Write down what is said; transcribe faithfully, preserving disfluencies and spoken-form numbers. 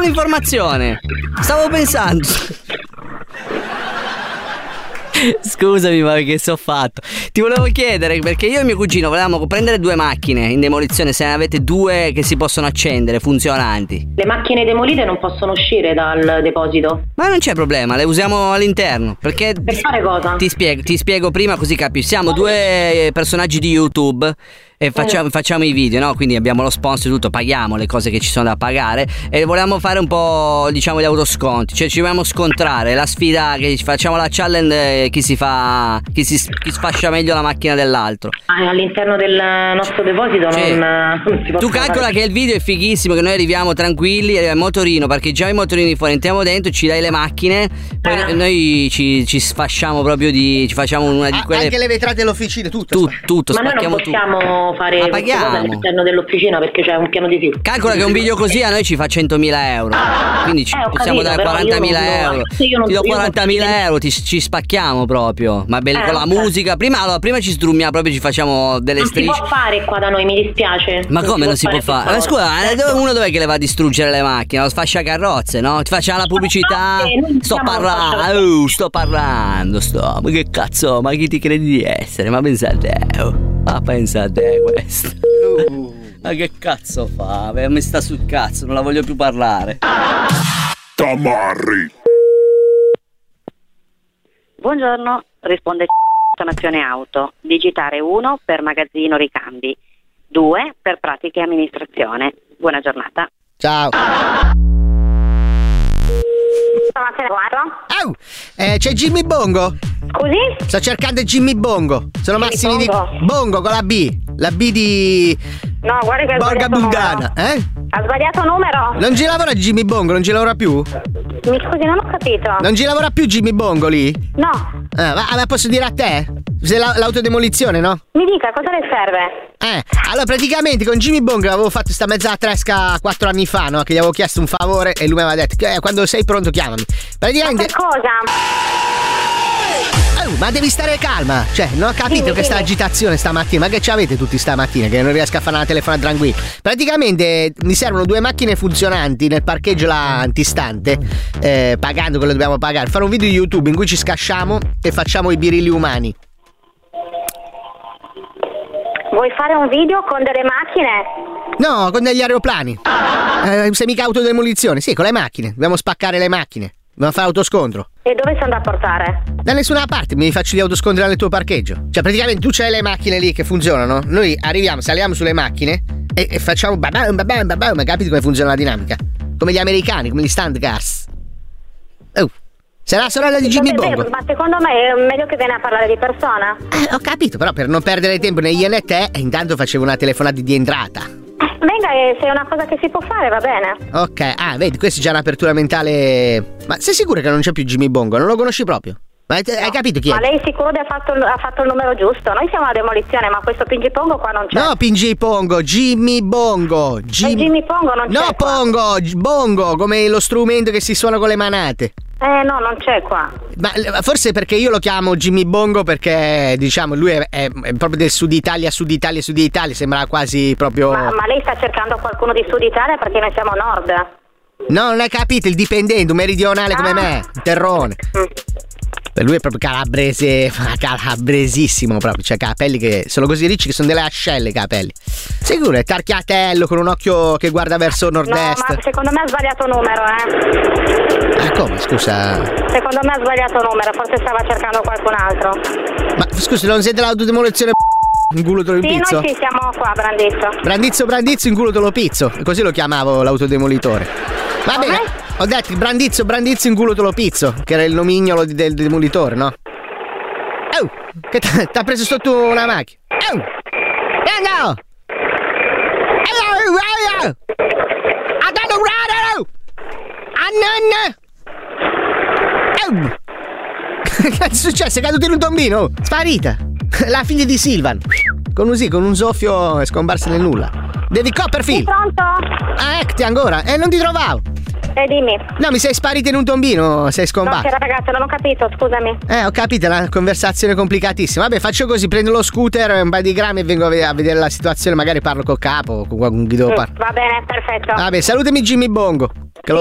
un'informazione. Stavo pensando. Scusami, ma che so fatto. Ti volevo chiedere, perché io e mio cugino volevamo prendere due macchine in demolizione, se ne avete due che si possono accendere, funzionanti. Le macchine demolite non possono uscire dal deposito. Ma non c'è problema, le usiamo all'interno. Perché per fare cosa? Ti spiego, ti spiego prima così capisci. Siamo due personaggi di YouTube e facciamo, facciamo i video, no? Quindi abbiamo lo sponsor e tutto, paghiamo le cose che ci sono da pagare e volevamo fare un po', diciamo, gli autosconti. Cioè ci vogliamo scontrare la sfida, che facciamo la challenge, chi si fa chi si chi sfascia meglio la macchina dell'altro. Ah, all'interno del nostro deposito sì. non, non si può. Tu calcola fare. Che il video è fighissimo, che noi arriviamo tranquilli, arriva il motorino, parcheggiamo i motorini fuori, entriamo dentro, ci dai le macchine, poi eh. noi ci, ci sfasciamo proprio di ci facciamo una di quelle. Anche le vetrate dell'officina, tutto. Tu, tutto, ma noi non possiamo tutto. fare queste cose all'interno dell'officina perché c'è un piano di filo. Calcola che un video così a noi ci fa centomila euro. Quindi ci eh, possiamo capito, dare quarantamila euro. Sì, io non, ti do io quarantamila non... euro, ti, ci spacchiamo proprio. Ma bello, eh, con la okay. musica. Prima, allora, prima ci sdrumiamo proprio, ci facciamo delle non strisce. Non si può fare qua da noi, mi dispiace. Ma non come si non si può fare? fare? Ma scusa, uno dov'è che le va a distruggere le macchine? Lo sfascia carrozze, no? Ti facciamo la pubblicità. Sto parlando, oh, sto parlando, sto. Ma che cazzo, ma chi ti credi di essere? Ma pensa a te, oh. Ma pensa a te questo. Uh. Ma che cazzo fa? Mi sta sul cazzo, non la voglio più parlare. Tamarri. Buongiorno, risponde Nazione Auto. Digitare uno per magazzino ricambi, due per pratiche e amministrazione. Buona giornata. Ciao. Oh, eh, c'è Jimmy Bongo? Scusi? Sto cercando Jimmy Bongo. Sono Jimmy Massimi Bongo. di Bongo con la B. La B di No, guarda che ha Borga sbagliato Bundana, numero. eh? Ha sbagliato numero. Non ci lavora Jimmy Bongo, non ci lavora più? Mi scusi, non ho capito. Non ci lavora più Jimmy Bongo lì? No. Ah, ma, ma posso dire a te? Se la, l'autodemolizione, no? Mi dica, cosa le serve? Eh, allora praticamente con Jimmy Bongo avevo fatto sta mezza tresca quattro anni fa, no? Che gli avevo chiesto un favore e lui mi aveva detto che eh, quando sei pronto chiamami. Praticamente. Ma per cosa? Oh, ma devi stare calma. Cioè, non ho capito dimmi, che sta dimmi. agitazione stamattina. Ma che c'avete tutti stamattina? Che non riesco a fare una telefonata tranquilla. Praticamente mi servono due macchine funzionanti nel parcheggio là antistante, eh, pagando quello che dobbiamo pagare. Fare un video di YouTube in cui ci scasciamo e facciamo i birilli umani. Vuoi fare un video con delle macchine? No, con degli aeroplani. Eh, sei mica autodemolizione? Sì, con le macchine. Dobbiamo spaccare le macchine. Dobbiamo fare autoscontro. E dove si andrà a portare? Da nessuna parte, mi faccio gli autoscontri nel tuo parcheggio. Cioè, praticamente tu c'hai le macchine lì che funzionano. Noi arriviamo, saliamo sulle macchine e, e facciamo babam, babam, babam. Ma capito come funziona la dinamica? Come gli americani, come gli stand cars. Oh. Sei la sorella di Jimmy Bongo. Ma secondo me è meglio che viene a parlare di persona. Eh, ho capito, però per non perdere tempo né io né te, intanto facevo una telefonata di entrata. Eh, venga, e se è una cosa che si può fare, va bene. Ok, ah, vedi, questa è già un'apertura mentale. Ma sei sicuro che non c'è più Jimmy Bongo? Non lo conosci proprio? Ma hai, hai capito chi è? Ma lei è sicuro che ha fatto, ha fatto il numero giusto? Noi siamo alla demolizione, ma questo Pingi Pongo qua non c'è. No, Pingi Pongo, Jimmy Bongo. Jim... E Jimmy Pongo non c'è. No, qua. Pongo, Bongo, come lo strumento che si suona con le manate. Eh no, non c'è qua. Ma forse perché io lo chiamo Jimmy Bongo perché, diciamo, lui è, è, è proprio del Sud Italia, Sud Italia, Sud Italia, sembra quasi proprio... Ma, ma lei sta cercando qualcuno di Sud Italia perché noi siamo Nord. No, non hai capito, il dipendente, un meridionale ah. come me, un terrone. Mm. Per lui è proprio calabrese, calabresissimo proprio, cioè capelli che sono così ricci che sono delle ascelle i capelli. Sicuro, è tarchiatello con un occhio che guarda verso nord-est. No, ma secondo me ha sbagliato numero, eh. Ah, come, scusa? Secondo me ha sbagliato numero, forse stava cercando qualcun altro. Ma scusi, non siete l'autodemolizione in culo te lo sì, pizzo? Sì, noi ci siamo qua, Brandizzo. Brandizzo, Brandizzo, in culo te lo pizzo. Così lo chiamavo l'autodemolitore. Va okay. bene, ho detto Brandizzo, Brandizzo, in culo te lo pizzo, che era il nomignolo di, del demolitore, no? Oh, che t'ha preso sotto una macchina. Oh, no! I got a rider! Oh! Che cazzo è successo? È caduto in un tombino? Sparita! La figlia di Silvan. Con così, con un soffio è scomparsa nel nulla. David Copperfield! Sì, pronto? Ah, eccoti ancora? Eh, non ti trovavo! Eh, dimmi. No, mi sei sparita in un tombino, sei scomparsa. No, c'era ragazza, non ho capito, scusami. Eh, ho capito, è una conversazione complicatissima. Vabbè, faccio così, prendo lo scooter, un paio di grammi e vengo a vedere la situazione, magari parlo col capo, con qualcuno chi devo mm, parlare. Va bene, perfetto. Vabbè, salutami Jimmy Bongo.